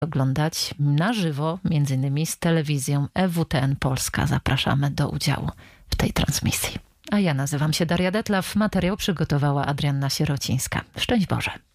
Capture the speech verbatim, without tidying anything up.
oglądać na żywo, między innymi z telewizją E W T N Polska. Zapraszamy do udziału w tej transmisji. A ja nazywam się Daria Detlaw. Materiał przygotowała Adrianna Sierocińska. Szczęść Boże.